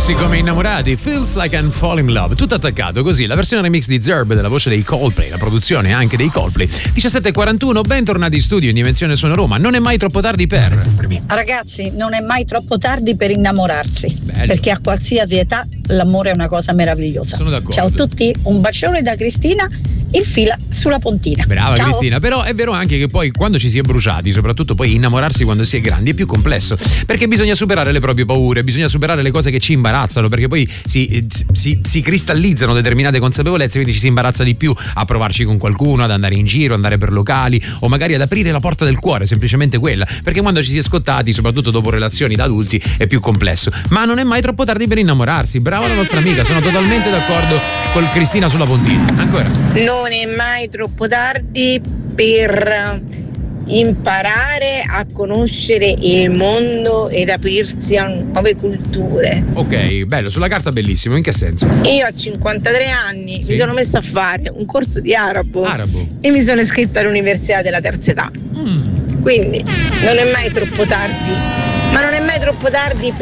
Diversi come innamorati, Feels Like I'm Falling in Love, tutto attaccato così, la versione remix di Zerb della voce dei Coldplay, la produzione anche dei Coldplay. 17:41, bentornati in studio in Dimensione Suono Roma, non è mai troppo tardi per... Ragazzi, non è mai troppo tardi per innamorarsi. Bello. Perché a qualsiasi età l'amore è una cosa meravigliosa. Sono d'accordo. Ciao a tutti, un bacione da Cristina in fila sulla pontina. Brava. Ciao. Cristina, però è vero anche che poi quando ci si è bruciati, soprattutto poi innamorarsi quando si è grandi è più complesso, perché bisogna superare le proprie paure, bisogna superare le cose che ci imbarazzano, perché poi si cristallizzano determinate consapevolezze, quindi ci si imbarazza di più a provarci con qualcuno, ad andare in giro, andare per locali o magari ad aprire la porta del cuore, semplicemente quella, perché quando ci si è scottati, soprattutto dopo relazioni da adulti, è più complesso. Ma non è mai troppo tardi per innamorarsi. Brava la nostra amica, sono totalmente d'accordo con Cristina sulla pontina. Ancora. Non è mai troppo tardi per imparare a conoscere il mondo ed aprirsi a nuove culture. Ok, bello, sulla carta bellissimo, in che senso? Io a 53 anni mi sono messa a fare un corso di arabo e mi sono iscritta all'università della terza età. Quindi non è mai troppo tardi, ma non è mai troppo tardi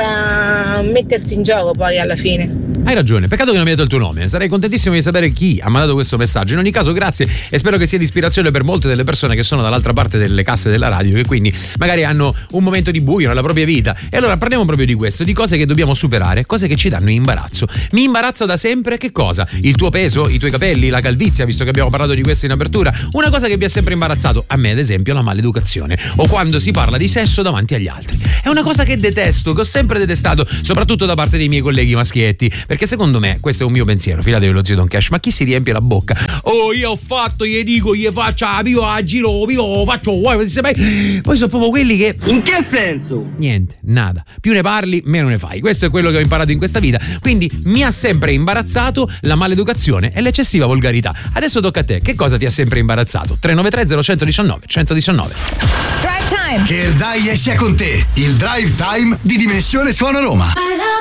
per mettersi in gioco poi alla fine. Hai ragione, peccato che non mi hai detto il tuo nome, sarei contentissimo di sapere chi ha mandato questo messaggio. In ogni caso grazie e spero che sia di ispirazione per molte delle persone che sono dall'altra parte delle casse della radio, che quindi magari hanno un momento di buio nella propria vita. E allora parliamo proprio di questo, di cose che dobbiamo superare, cose che ci danno imbarazzo. Mi imbarazza da sempre che cosa? Il tuo peso, i tuoi capelli, la calvizie, visto che abbiamo parlato di questo in apertura. Una cosa che vi ha sempre imbarazzato, a me ad esempio, la maleducazione, o quando si parla di sesso davanti agli altri. È una cosa che detesto, che ho sempre detestato, soprattutto da parte dei miei colleghi maschietti, perché secondo me, questo è un mio pensiero, fidatevi dello zio Don Cash, ma chi si riempie la bocca? Oh, io ho fatto, gli dico, gli faccio, io a giro, io faccio, poi sono proprio quelli che... In che senso? Niente, nada. Più ne parli, meno ne fai. Questo è quello che ho imparato in questa vita. Quindi mi ha sempre imbarazzato la maleducazione e l'eccessiva volgarità. Adesso tocca a te. Che cosa ti ha sempre imbarazzato? 393 0119 119. Drive Time. Che il dai sia con te. Il Drive Time di Dimensione Suono Roma.